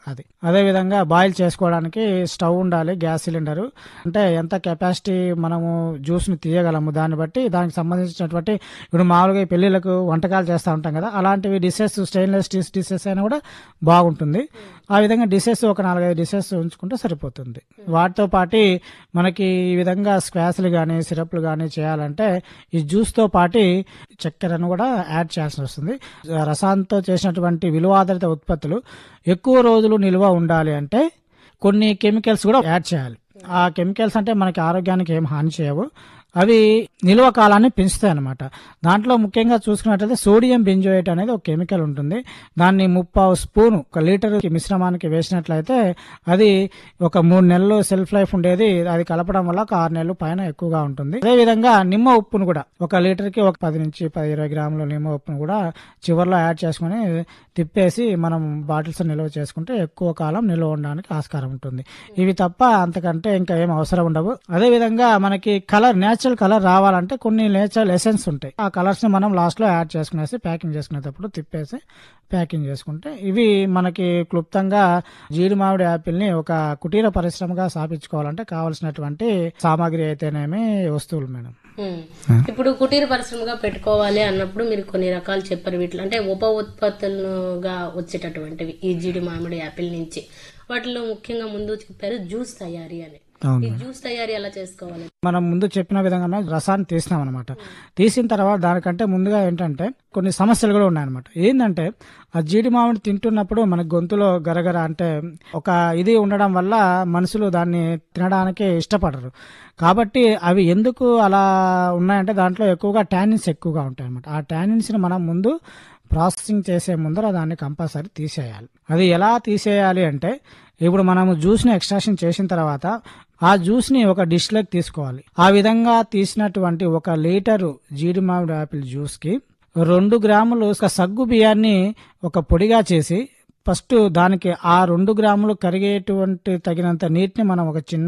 అది. అదేవిధంగా బాయిల్ చేసుకోవడానికి స్టవ్ ఉండాలి, గ్యాస్ సిలిండరు. అంటే ఎంత కెపాసిటీ మనము జ్యూస్‌ని తీయగలము దాన్ని బట్టి దానికి సంబంధించినటువంటి ఇప్పుడు మామూలుగా ఈ పెళ్ళిళ్ళకు వంటకాలు చేస్తా ఉంటాం కదా! అలాంటివి డిషెస్ స్టెయిన్‌లెస్ స్టీల్ డిషెస్ అయినా కూడా బాగుంటుంది. ఆ విధంగా డిషెస్ ఒక 4, 5 డిషెస్ ఉంచుకుంటే సరిపోతుంది. వాటితో పాటి మనకి ఈ విధంగా స్క్వాష్‌లు గానీ, సిరప్‌లు గానీ చేయాలంటే ఈ జ్యూస్‌తో పాటి చక్కెరను కూడా యాడ్ చేయాల్సొస్తుంది. రసాంతో చేసినటువంటి విలువాధారిత ఉత్పత్తులు ఎక్కువ రోజులు నిల్వ ఉండాలి అంటే కొన్ని కెమికల్స్ కూడా యాడ్ చేయాలి. ఆ కెమికల్స్ అంటే మనకి ఆరోగ్యానికి ఏం హాని చేయవు. అవి నిల్వ కాలాన్ని పెంచుతాయన్నమాట. దాంట్లో ముఖ్యంగా చూసుకున్నట్లయితే సోడియం బెంజోయేట్ అనేది ఒక కెమికల్ ఉంటుంది. దాన్ని 30 స్పూను 1 లీటర్ మిశ్రమానికి వేసినట్లయితే అది ఒక 3 నెలలు సెల్ఫ్ లైఫ్ ఉండేది. అది కలపడం వల్ల ఒక 6 నెలలు పైన ఎక్కువగా ఉంటుంది. అదేవిధంగా నిమ్మ ఉప్పును కూడా 1 లీటర్కి ఒక 10 నుంచి 20 గ్రాముల నిమ్మ ఉప్పును కూడా చివరిలో యాడ్ చేసుకుని తిప్పేసి మనం బాటిల్స్ నిల్వ చేసుకుంటే ఎక్కువ కాలం నిల్వ ఉండడానికి ఆస్కారం ఉంటుంది. ఇవి తప్ప అంతకంటే ఇంకా ఏం అవసరం ఉండవు. అదేవిధంగా మనకి నేచురల్ కలర్ రావాలంటే కొన్ని నేచురల్ ఎసెన్స్ ఉంటాయి. ఆ కలర్స్ ని మనం లాస్ట్ లో యాడ్ చేసుకునేసి ప్యాకింగ్ చేసుకునేటప్పుడు తిప్పేసి ప్యాకింగ్ చేసుకుంటే ఇవి మనకి క్లుప్తంగా జీడి మామిడి యాపిల్ ని ఒక కుటీర పరిశ్రమగా స్థాపించుకోవాలంటే కావాల్సినటువంటి సామాగ్రి అయితేనేమి వస్తువులు మేడం. ఇప్పుడు కుటీర పరిశ్రమగా పెట్టుకోవాలి అన్నప్పుడు మీరు కొన్ని రకాలు చెప్పారు. వీటిలో అంటే ఉప ఉత్పత్తులుగా వచ్చేటటువంటివి ఈ జీడి మామిడి యాపిల్ నుంచి వాటిలో ముఖ్యంగా ముందు చెప్పారు జ్యూస్ తయారీ అని. ఈ జ్యూస్ తయారీ ఎలా చేసుకోవాలి? మనం ముందు చెప్పిన విధంగా రసాన్ని తీసినాం అనమాట. తీసిన తర్వాత దానికంటే ముందుగా ఏంటంటే కొన్ని సమస్యలు కూడా ఉన్నాయన్నమాట. ఏంటంటే ఆ జీడి మామిడి తింటున్నప్పుడు మన గొంతులో గరగర అంటే ఒక ఇది ఉండడం వల్ల మనుషులు దాన్ని తినడానికి ఇష్టపడరు. కాబట్టి అవి ఎందుకు అలా ఉన్నాయంటే దాంట్లో ఎక్కువగా టానిన్స్ ఎక్కువగా ఉంటాయి అనమాట. ఆ టానిన్స్ ని మనం ముందు ప్రాసెసింగ్ చేసే ముందర దాన్ని కంపల్సరీ తీసేయాలి. అది ఎలా తీసేయాలి అంటే ఇప్పుడు మనము జ్యూస్ని ఎక్స్ట్రాక్షన్ చేసిన తర్వాత ఆ జ్యూస్ని ఒక డిష్లోకి తీసుకోవాలి. ఆ విధంగా తీసినటువంటి 1 లీటరు జీడి మామిడి యాపిల్ జ్యూస్కి 2 గ్రాములు సగ్గు బియ్యాన్ని ఒక పొడిగా చేసి ఫస్ట్ దానికి ఆ 2 గ్రాములు కరిగేటువంటి తగినంత నీటిని మనం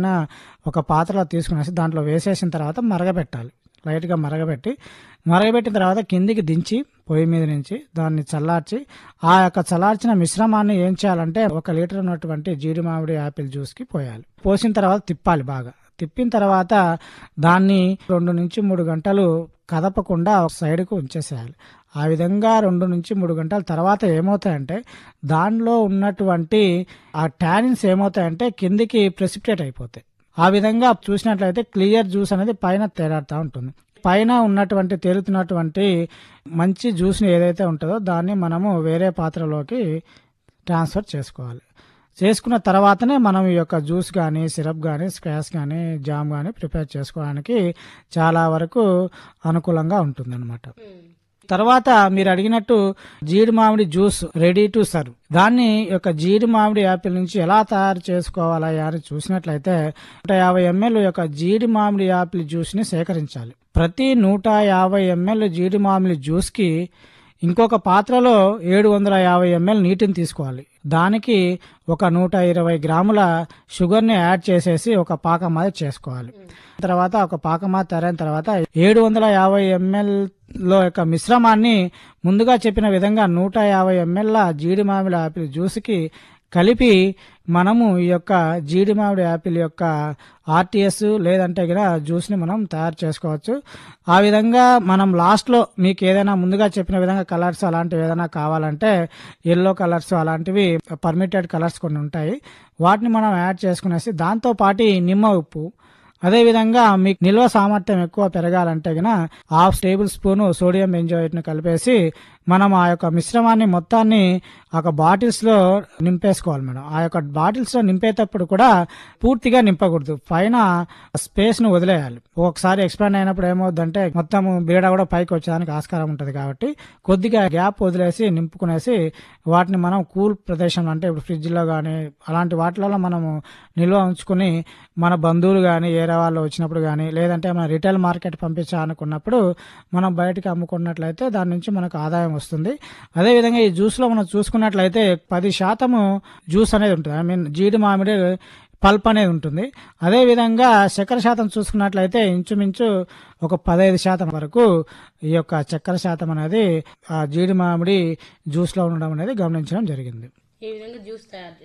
ఒక పాత్రలో తీసుకునేసి దాంట్లో వేసేసిన తర్వాత మరగబెట్టాలి. లైట్గా మరగబెట్టిన తర్వాత కిందికి దించి పొయ్యి మీద నుంచి దాన్ని చల్లార్చి ఆ యొక్క చల్లార్చిన మిశ్రమాన్ని ఏం చేయాలంటే 1 లీటర్ ఉన్నటువంటి జీడి మామిడి యాపిల్ జ్యూస్కి పోయాలి. పోసిన తర్వాత తిప్పాలి బాగా. తిప్పిన తర్వాత దాన్ని 2 నుంచి 3 గంటలు కదపకుండా ఒక సైడ్కు ఉంచేసేయాలి. ఆ విధంగా 2 నుంచి 3 గంటల తర్వాత ఏమవుతాయంటే దానిలో ఉన్నటువంటి ఆ టానిన్స్ ఏమవుతాయంటే కిందికి ప్రెసిపిటేట్ అయిపోతాయి. ఆ విధంగా చూసినట్లయితే క్లియర్ జ్యూస్ అనేది పైన తేలాడుతూ ఉంటుంది. పైన ఉన్నటువంటి తేలుతున్నటువంటి మంచి జ్యూస్ని ఏదైతే ఉంటుందో దాన్ని మనము వేరే పాత్రలోకి ట్రాన్స్ఫర్ చేసుకోవాలి. చేసుకున్న తర్వాతనే మనం ఈ యొక్క జ్యూస్ కానీ, సిరప్ కానీ, స్క్వాష్ కానీ, జామ్ కానీ ప్రిపేర్ చేసుకోవడానికి చాలా వరకు అనుకూలంగా ఉంటుందన్నమాట. తర్వాత మీరు అడిగినట్టు జీడి మామిడి జ్యూస్ రెడీ టు సర్వ్. దాన్ని యొక్క జీడి మామిడి యాపిల్ నుంచి ఎలా తయారు చేసుకోవాలా అని చూసినట్లయితే 150 ml యొక్క జీడి మామిడి యాపిల్ జ్యూస్ ని సేకరించాలి. ప్రతి 150 ml జీడి మామిడి జ్యూస్ కి ఇంకొక పాత్రలో 750 ml నీటిని తీసుకోవాలి. దానికి ఒక 120 గ్రాముల షుగర్ ని యాడ్ చేసేసి ఒక పాకం మాది చేసుకోవాలి. తర్వాత ఒక పాకం మాది తయారైన తర్వాత 750 ml లో యొక్క మిశ్రమాన్ని ముందుగా చెప్పిన విధంగా 150 ml జీడి మామిడి యాపిల్ జ్యూస్కి కలిపి మనము ఈ యొక్క జీడి మామిడి యాపిల్ యొక్క ఆర్టీఎస్ లేదంటే కూడా జ్యూస్ని మనం తయారు చేసుకోవచ్చు. ఆ విధంగా మనం లాస్ట్లో మీకు ఏదైనా ముందుగా చెప్పిన విధంగా కలర్స్ అలాంటివి ఏదైనా కావాలంటే ఎల్లో కలర్స్ అలాంటివి పర్మిటెడ్ కలర్స్ కొన్ని ఉంటాయి. వాటిని మనం యాడ్ చేసుకునేసి దాంతో పాటు నిమ్మ ఉప్పు, అదేవిధంగా మీకు నిల్వ సామర్థ్యం ఎక్కువ పెరగాలంటే గన 1/2 టేబుల్ స్పూన్ సోడియం బెంజోయేట్ ని కలిపేసి మనం ఆ యొక్క మిశ్రమాన్ని మొత్తాన్ని ఒక బాటిల్స్ లో నింపేసుకోవాలి మేడం. ఆ యొక్క బాటిల్స్ లో నింపేటప్పుడు కూడా పూర్తిగా నింపకూడదు, పైన స్పేస్ ను వదిలేయాలి. ఒకసారి ఎక్స్పాండ్ అయినప్పుడు ఏమవుతుందంటే మొత్తం బీడ కూడా పైకి వచ్చేదానికి ఆస్కారం ఉంటుంది. కాబట్టి కొద్దిగా గ్యాప్ వదిలేసి నింపుకునేసి వాటిని మనం కూల్ ప్రదేశంలో అంటే ఇప్పుడు ఫ్రిడ్జ్ లో కానీ అలాంటి వాటిలలో మనము నిల్వ ఉంచుకుని మన బంధువులు కానీ వేరే వాళ్ళు వచ్చినప్పుడు కానీ లేదంటే మన రిటైల్ మార్కెట్ పంపించాలనుకున్నప్పుడు మనం బయటకు అమ్ముకున్నట్లయితే దాని నుంచి మనకు ఆదాయం వస్తుంది. అదేవిధంగా ఈ జ్యూస్ లో మనం చూసుకున్నట్లయితే 10% జ్యూస్ అనేది ఉంటుంది. ఐ మీన్ జీడి మామిడి పల్ప్ అనేది ఉంటుంది. అదేవిధంగా చక్కెర శాతం చూసుకున్నట్లయితే ఇంచుమించు ఒక 15% వరకు ఈ యొక్క చక్కెర శాతం అనేది ఆ జీడి మామిడి జ్యూస్ లో ఉండడం అనేది గమనించడం జరిగింది. ఈ విధంగా జ్యూస్ తయారు